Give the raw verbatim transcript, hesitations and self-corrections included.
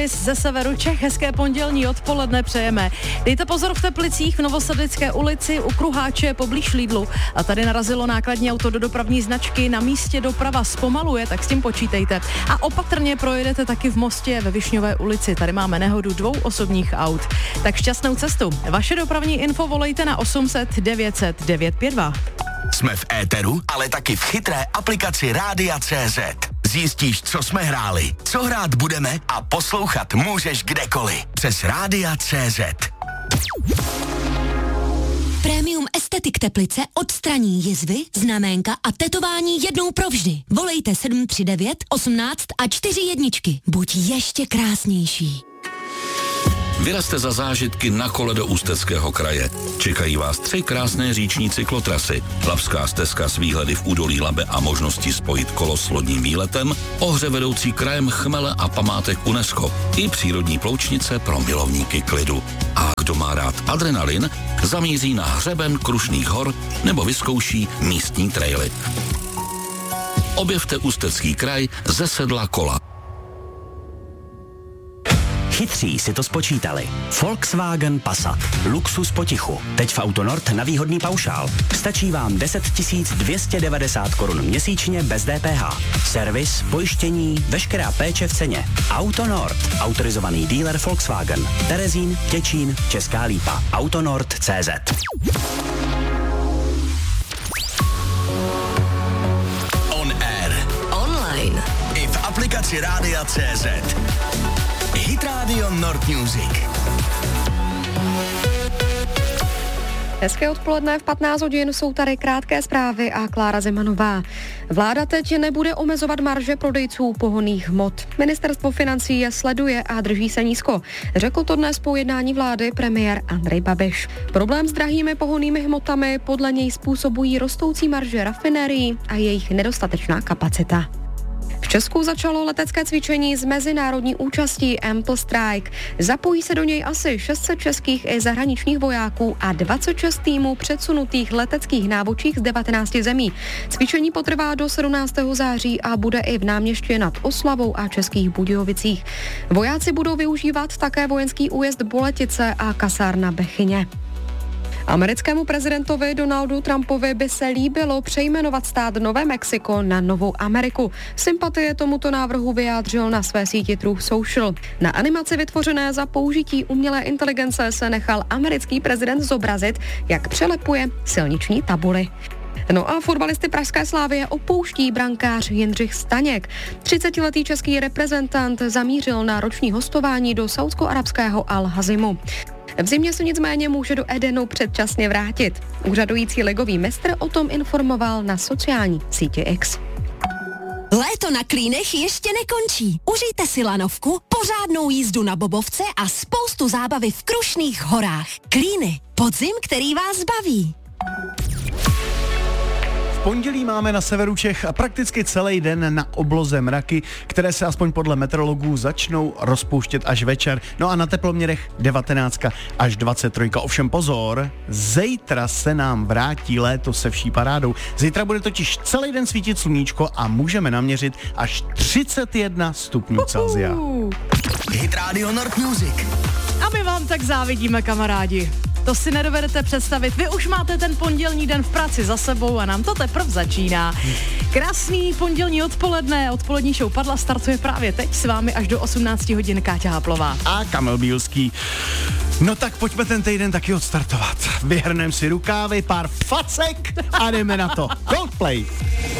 servis ze severu Čech. Hezké pondělní odpoledne přejeme. Dejte pozor v Teplicích v Novosadecké ulici u Kruháče poblíž Lidlu. A tady narazilo nákladní auto do dopravní značky. Na místě doprava zpomaluje, tak s tím počítejte. A opatrně projedete taky v Mostě ve Višňové ulici. Tady máme nehodu dvou osobních aut. Tak šťastnou cestu. Vaše dopravní info volejte na osm set devět set devět pět dva. Jsme v éteru, ale taky v chytré aplikaci Rádia tečka cé zet. Zjistíš, co jsme hráli, co hrát budeme a poslouchat můžeš kdekoliv. Přes Rádia tečka cé zet. Premium Estetik Teplice odstraní jizvy, znaménka a tetování jednou provždy. Volejte sedm tři devět, osmnáct a čtyři jedničky. Buď ještě krásnější. Vyrazte za zážitky na kole do Ústeckého kraje. Čekají vás tři krásné říční cyklotrasy. Labská stezka s výhledy v údolí Labe a možností spojit kolo s lodním výletem, ohře vedoucí krajem chmele a památek UNESCO i přírodní ploučnice pro milovníky klidu. A kdo má rád adrenalin, zamíří na hřeben Krušných hor nebo vyzkouší místní traily. Objevte Ústecký kraj ze sedla kola. Chytří si to spočítali. Volkswagen Passat. Luxus potichu. Teď v Autonord na výhodný paušál. Stačí vám deset tisíc dvě stě devadesát korun měsíčně bez D P H. Servis, pojištění, veškerá péče v ceně. Autonord. Autorizovaný dealer Volkswagen. Terezín, Těčín, Česká Lípa. Autonord tečka cé zet. On air. Online. I v aplikaci Rádia tečka cé zet. Hit Radio Nord Music. Hezké odpoledne, v patnáct hodin jsou tady krátké zprávy a Klára Zemanová. Vláda teď nebude omezovat marže prodejců pohonných hmot. Ministerstvo financí je sleduje a drží se nízko. Řekl to dnes po jednání vlády premiér Andrej Babiš. Problém s drahými pohonnými hmotami podle něj způsobují rostoucí marže rafinérií a jejich nedostatečná kapacita. V Česku začalo letecké cvičení s mezinárodní účastí Ample Strike. Zapojí se do něj asi šest set českých i zahraničních vojáků a dvacet šest týmů předsunutých leteckých nábočích z devatenácti zemí. Cvičení potrvá do sedmnáctého září a bude i v Náměšti nad Oslavou a Českých Budějovicích. Vojáci budou využívat také vojenský újezd Boletice a kasárna Bechyně. Americkému prezidentovi Donaldu Trumpovi by se líbilo přejmenovat stát Nové Mexiko na Novou Ameriku. Sympatie tomuto návrhu vyjádřil na své síti Truth Social. Na animaci vytvořené za použití umělé inteligence se nechal americký prezident zobrazit, jak přelepuje silniční tabuly. No a fotbalisty pražské Slavie opouští brankář Jindřich Staněk. třicetiletý český reprezentant zamířil na roční hostování do saúdsko-arabského Al-Hazimu. V zimě se nicméně může do Edenu předčasně vrátit. Úřadující ligový mistr o tom informoval na sociální síti X. Léto na Klínech ještě nekončí. Užijte si lanovku, pořádnou jízdu na bobovce a spoustu zábavy v Krušných horách. Klíny. Podzim, který vás baví. Pondělí máme na severu Čech a prakticky celý den na obloze mraky, které se aspoň podle meteorologů začnou rozpouštět až večer. No a na teploměrech devatenáct až dvacet tři. Ovšem pozor, zítra se nám vrátí léto se vší parádou. Zítra bude totiž celý den svítit sluníčko a můžeme naměřit až třicet jedna stupňů Celsia. Hit Radio Nord Music. A my vám tak závidíme, kamarádi. To si nedovedete představit. Vy už máte ten pondělní den v práci za sebou a nám to teprve začíná. Krásný pondělní odpoledne, odpolední show Padla startuje právě teď s vámi až do osmnáct hodin Káťa Haplová. A Kamil Bílský. No tak pojďme ten týden taky odstartovat. Vyhrneme si rukávy, pár facek a jdeme na to. Coldplay.